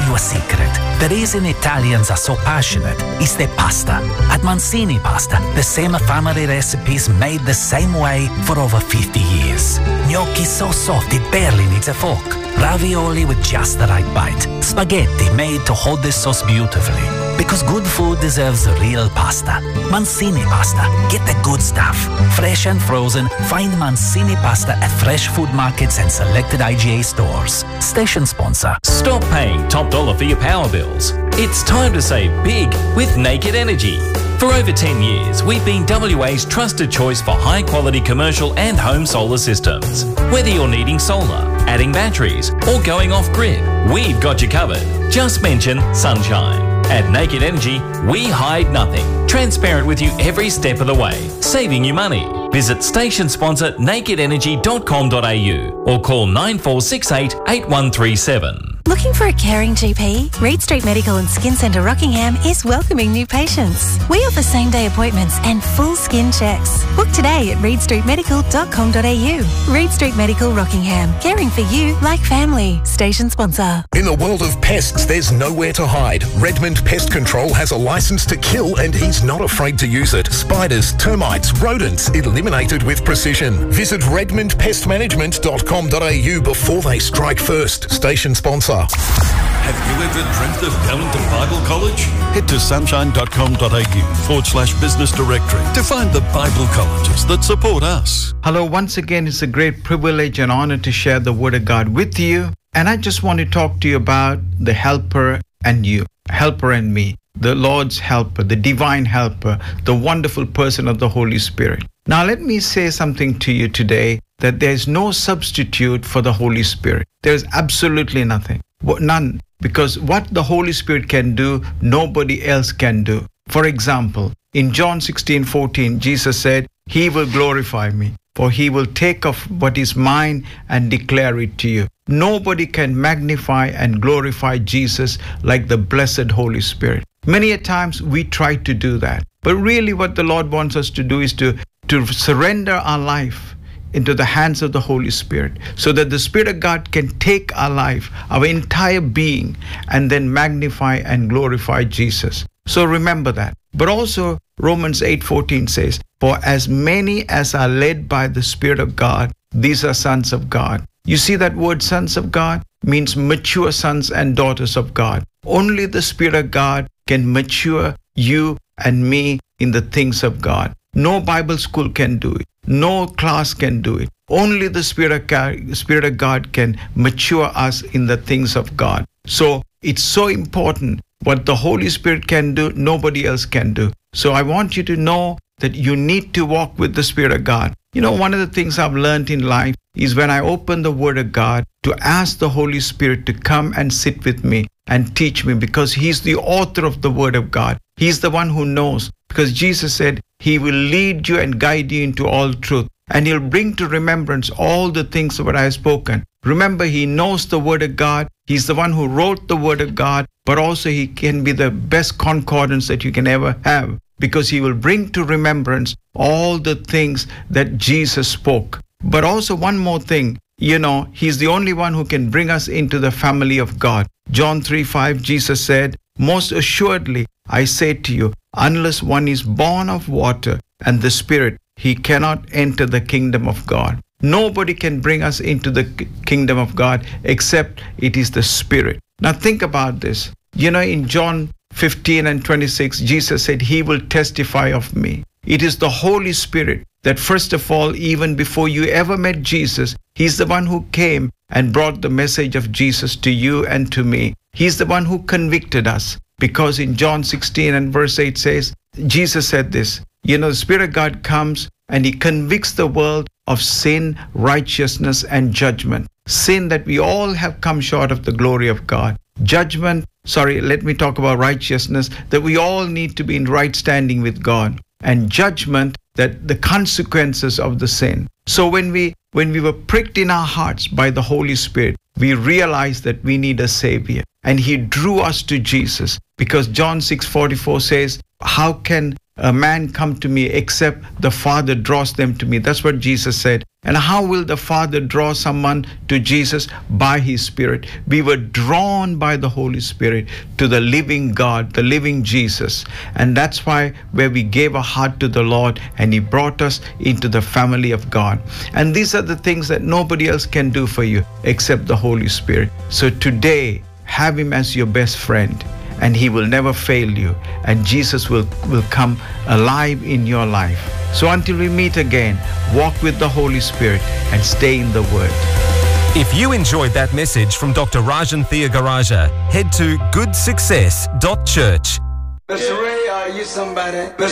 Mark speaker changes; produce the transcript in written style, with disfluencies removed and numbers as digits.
Speaker 1: you a secret. The reason Italians are so passionate is their pasta. At Mancini Pasta, the same family recipes made the same way for over 50 years. Gnocchi so soft it barely needs a fork. Ravioli with just the right bite. Spaghetti made to hold the sauce beautifully. Because good food deserves real pasta. Mancini Pasta. Get the good stuff. Fresh and frozen. Find Mancini Pasta at fresh food markets and selected IGA stores. Station sponsor.
Speaker 2: Stop paying top dollar for your power bills. It's time to save big with Naked Energy. For over 10 years, we've been WA's trusted choice for high-quality commercial and home solar systems. Whether you're needing solar, adding batteries, or going off-grid, we've got you covered. Just mention sunshine. At Naked Energy, we hide nothing. Transparent with you every step of the way, saving you money. Visit station sponsor nakedenergy.com.au or call 9468 8137.
Speaker 3: Looking for a caring GP? Reed Street Medical and Skin Centre Rockingham is welcoming new patients. We offer same-day appointments and full skin checks. Book today at reedstreetmedical.com.au. Reed Street Medical Rockingham, caring for you like family. Station sponsor.
Speaker 4: In the world of pests, there's nowhere to hide. Redmond Pest Control has a license to kill and he's not afraid to use it. Spiders, termites, rodents, eliminated with precision. Visit redmondpestmanagement.com.au before they strike first. Station sponsor.
Speaker 5: Have you ever dreamt of going to Bible college?
Speaker 6: Head to sunshine.com.au/business directory to find the Bible colleges that support us.
Speaker 7: Hello, once again, it's a great privilege and honor to share the Word of God with you. And I just want to talk to you about the helper and you, helper and me, the Lord's helper, the divine helper, the wonderful person of the Holy Spirit. Now, let me say something to you today, that there's no substitute for the Holy Spirit. There's absolutely nothing. None. Because what the Holy Spirit can do, nobody else can do. For example, in John 16:14, Jesus said, He will glorify me, for He will take of what is mine and declare it to you. Nobody can magnify and glorify Jesus like the blessed Holy Spirit. Many a times we try to do that. But really what the Lord wants us to do is to surrender our life into the hands of the Holy Spirit, so that the Spirit of God can take our life, our entire being, and then magnify and glorify Jesus. So remember that. But also Romans 8:14 says, for as many as are led by the Spirit of God, these are sons of God. You see that word sons of God means mature sons and daughters of God. Only the Spirit of God can mature you and me in the things of God. No Bible school can do it. No class can do it. Only the Spirit of God can mature us in the things of God. So it's so important. What the Holy Spirit can do, nobody else can do. So I want you to know that you need to walk with the Spirit of God. You know, one of the things I've learned in life is when I open the Word of God to ask the Holy Spirit to come and sit with me and teach me, because He's the author of the Word of God. He's the one who knows, because Jesus said He will lead you and guide you into all truth, and He'll bring to remembrance all the things that I have spoken. Remember, He knows the Word of God. He's the one who wrote the Word of God, but also He can be the best concordance that you can ever have, because He will bring to remembrance all the things that Jesus spoke. But also one more thing, you know, He's the only one who can bring us into the family of God. John 3:5, Jesus said, most assuredly, I say to you, unless one is born of water and the Spirit, he cannot enter the kingdom of God. Nobody can bring us into the kingdom of God except it is the Spirit. Now think about this. You know, in John 15:26, Jesus said, He will testify of me. It is the Holy Spirit that first of all, even before you ever met Jesus, He's the one who came and brought the message of Jesus to you and to me. He's the one who convicted us. Because in John 16:8 says, Jesus said this, you know, the Spirit of God comes and He convicts the world of sin, righteousness, and judgment. Sin, that we all have come short of the glory of God. Let me talk about righteousness, that we all need to be in right standing with God. And judgment, that the consequences of the sin. So when we were pricked in our hearts by the Holy Spirit, we realized that we need a Savior. And He drew us to Jesus, because John 6:44 says, how can a man come to me except the Father draws them to me? That's what Jesus said. And how will the Father draw someone to Jesus? By His Spirit. We were drawn by the Holy Spirit to the living God, the living Jesus. And that's why where we gave our heart to the Lord and He brought us into the family of God. And these are the things that nobody else can do for you except the Holy Spirit. So today, have Him as your best friend, and He will never fail you. And Jesus will come alive in your life. So until we meet again, walk with the Holy Spirit and stay in the Word.
Speaker 8: If you enjoyed that message from Dr. Rajan Theagaraja, head to goodsuccess.church.
Speaker 9: Mr. Ray, are you somebody?